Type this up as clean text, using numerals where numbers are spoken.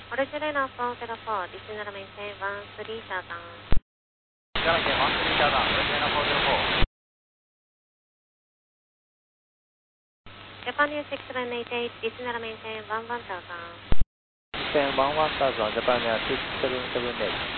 Original 404, descend maintain 13 shutdown. Maintain 13 shutdown, original 404. Japan News 6788, descend maintain 11 shutdown. Maintain 11,000, Japan News 6778.